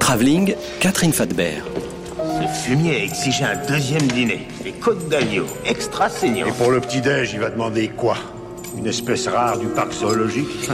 Travelling, Catherine Fadbert. Ce fumier a exigé un deuxième dîner. Des côtes d'agneau, extra saignant. Et pour le petit-déj, il va demander quoi? Une espèce rare du parc zoologique?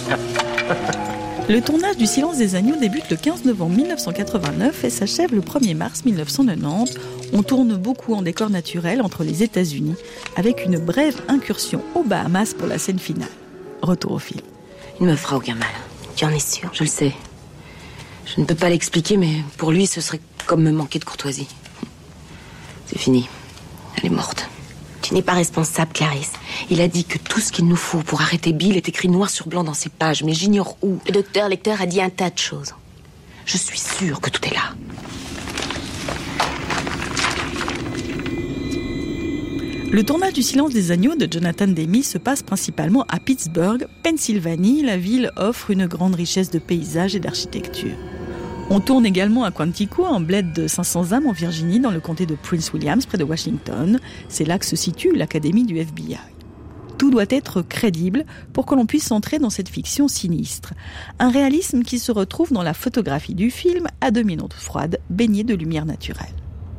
Le tournage du Silence des agneaux débute le 15 novembre 1989 et s'achève le 1er mars 1990. On tourne beaucoup en décor naturel entre les États-Unis, avec une brève incursion aux Bahamas pour la scène finale. Retour au film. Il ne me fera aucun mal. Tu en es sûre? Je le sais. Je ne peux pas l'expliquer, mais pour lui, ce serait comme me manquer de courtoisie. C'est fini. Elle est morte. Tu n'es pas responsable, Clarisse. Il a dit que tout ce qu'il nous faut pour arrêter Bill est écrit noir sur blanc dans ses pages, mais j'ignore où. Le docteur Lecter a dit un tas de choses. Je suis sûre que tout est là. Le tournage du Silence des agneaux de Jonathan Demme se passe principalement à Pittsburgh, Pennsylvanie. La ville offre une grande richesse de paysages et d'architecture. On tourne également à Quantico, un bled de 500 âmes en Virginie, dans le comté de Prince William, près de Washington. C'est là que se situe l'académie du FBI. Tout doit être crédible pour que l'on puisse entrer dans cette fiction sinistre. Un réalisme qui se retrouve dans la photographie du film, à demi-note froide, baignée de lumière naturelle.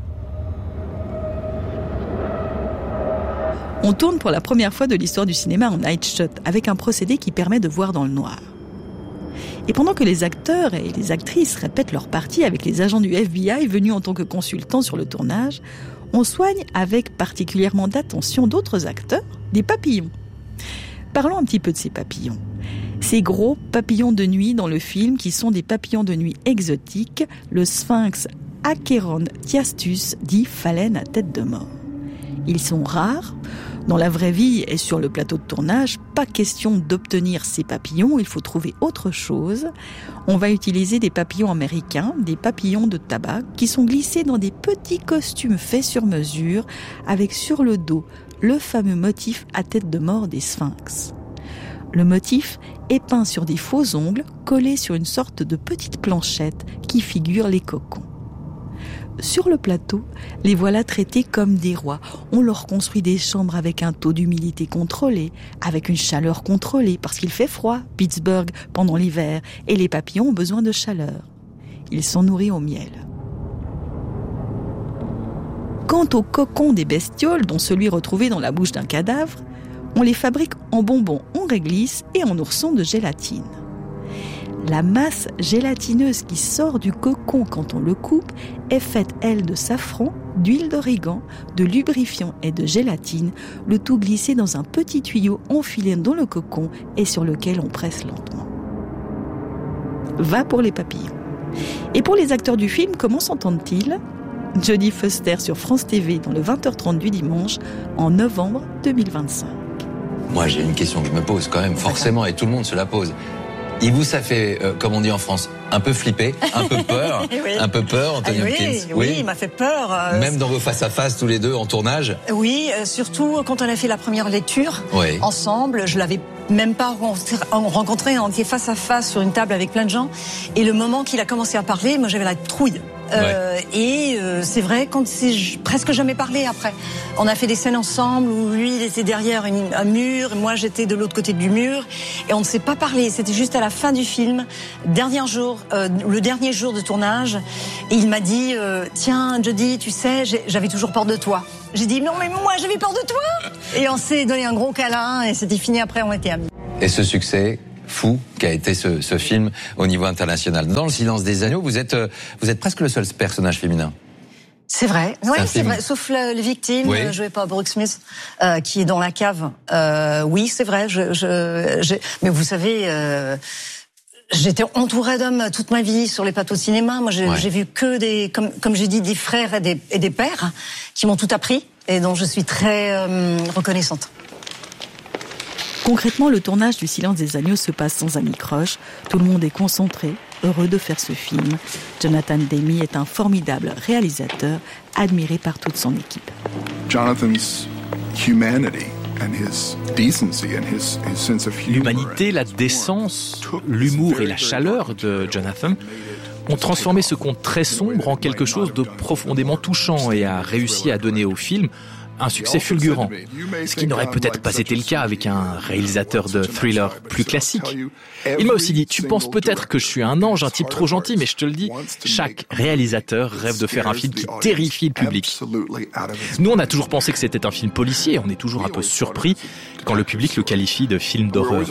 On tourne pour la première fois de l'histoire du cinéma en night shot, avec un procédé qui permet de voir dans le noir. Et pendant que les acteurs et les actrices répètent leur partie avec les agents du FBI venus en tant que consultants sur le tournage, on soigne avec particulièrement d'attention d'autres acteurs des papillons. Parlons un petit peu de ces papillons. Ces gros papillons de nuit dans le film qui sont des papillons de nuit exotiques, le sphinx Acheron thiastus, dit phalène à tête de mort. Ils sont rares. Dans la vraie vie et sur le plateau de tournage, pas question d'obtenir ces papillons, il faut trouver autre chose. On va utiliser des papillons américains, des papillons de tabac, qui sont glissés dans des petits costumes faits sur mesure, avec sur le dos le fameux motif à tête de mort des sphinx. Le motif est peint sur des faux ongles, collés sur une sorte de petite planchette qui figure les cocons. Sur le plateau, les voilà traités comme des rois. On leur construit des chambres avec un taux d'humidité contrôlé, avec une chaleur contrôlée, parce qu'il fait froid, Pittsburgh, pendant l'hiver, et les papillons ont besoin de chaleur. Ils sont nourris au miel. Quant aux cocons des bestioles, dont celui retrouvé dans la bouche d'un cadavre, on les fabrique en bonbons, en réglisse et en oursons de gélatine. La masse gélatineuse qui sort du cocon quand on le coupe est faite, elle, de safran, d'huile d'origan, de lubrifiant et de gélatine, le tout glissé dans un petit tuyau enfilé dans le cocon et sur lequel on presse lentement. Va pour les papillons. Et pour les acteurs du film, comment s'entendent-ils ? Jodie Foster sur France TV dans le 20h30 du dimanche en novembre 2025. Moi, j'ai une question que je me pose quand même, forcément, et tout le monde se la pose. Il vous a fait, comme on dit en France, un peu flipper, un peu peur, oui. Un peu peur, Anthony Hopkins. Oui, il m'a fait peur. Même dans vos face-à-face tous les deux en tournage. Oui, surtout quand on a fait la première lecture ensemble, je l'avais même pas rencontré, on était face à face sur une table avec plein de gens, et le moment qu'il a commencé à parler, moi j'avais la trouille. Et c'est vrai qu'on ne s'est presque jamais parlé après. On a fait des scènes ensemble où lui il était derrière un mur et moi j'étais de l'autre côté du mur et on ne s'est pas parlé. C'était juste à la fin du film, le dernier jour de tournage, et il m'a dit tiens Jodie, tu sais, j'avais toujours peur de toi. J'ai dit non mais moi j'avais peur de toi, et on s'est donné un gros câlin et c'était fini. Après on était amis. Et ce succès fou qu'a été ce film au niveau international. Dans Le Silence des agneaux, vous êtes presque le seul personnage féminin. C'est vrai, oui, c'est vrai. Sauf les victimes, jouées par Brooke Smith, qui est dans la cave. Oui, c'est vrai. Mais vous savez, j'étais entourée d'hommes toute ma vie sur les plateaux de cinéma. Moi, j'ai vu que comme j'ai dit, des frères et des pères qui m'ont tout appris et dont je suis très reconnaissante. Concrètement, le tournage du Silence des agneaux se passe sans anicroche. Tout le monde est concentré, heureux de faire ce film. Jonathan Demme est un formidable réalisateur, admiré par toute son équipe. Jonathan's humanity and his decency and his sense of humor. L'humanité, la décence, l'humour et la chaleur de Jonathan ont transformé ce conte très sombre en quelque chose de profondément touchant et a réussi à donner au film un succès fulgurant, ce qui n'aurait peut-être pas été le cas avec un réalisateur de thriller plus classique. Il m'a aussi dit, tu penses peut-être que je suis un ange, un type trop gentil, mais je te le dis, chaque réalisateur rêve de faire un film qui terrifie le public. Nous, on a toujours pensé que c'était un film policier, on est toujours un peu surpris quand le public le qualifie de film d'horreur.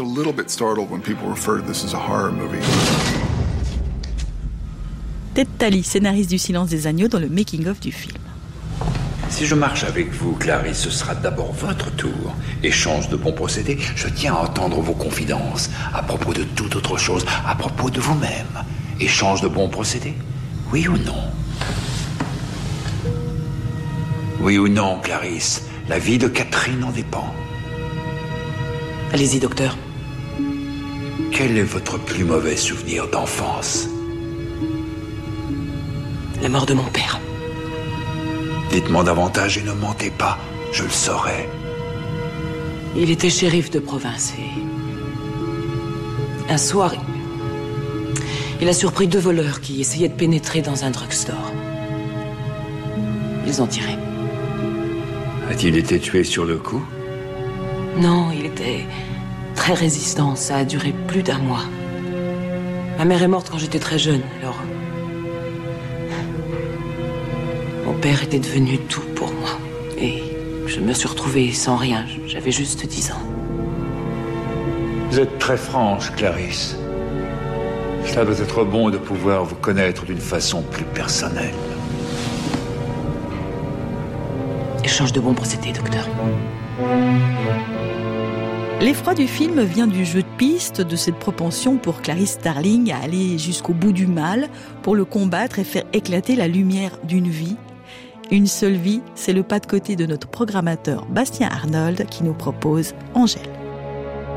Ted Tally, scénariste du Silence des agneaux dans le making-of du film. Si je marche avec vous, Clarisse, ce sera d'abord votre tour. Échange de bons procédés, je tiens à entendre vos confidences à propos de toute autre chose, à propos de vous-même. Échange de bons procédés, oui ou non? Oui ou non, Clarisse, la vie de Catherine en dépend. Allez-y, docteur. Quel est votre plus mauvais souvenir d'enfance? La mort de mon père. Dites-moi davantage et ne mentez pas, je le saurai. Il était shérif de province et... un soir, il a surpris 2 voleurs qui essayaient de pénétrer dans un drugstore. Ils ont tiré. A-t-il été tué sur le coup? Non, il était très résistant. Ça a duré plus d'1 mois. Ma mère est morte quand j'étais très jeune, alors... Mon père était devenu tout pour moi. Et je me suis retrouvée sans rien. J'avais juste 10 ans. Vous êtes très franche, Clarisse. Cela doit être bon de pouvoir vous connaître d'une façon plus personnelle. Échange de bons procédés, docteur. L'effroi du film vient du jeu de piste, de cette propension pour Clarice Starling à aller jusqu'au bout du mal, pour le combattre et faire éclater la lumière d'une vie. Une seule vie, c'est le pas de côté de notre programmateur Bastien Arnold qui nous propose Angèle.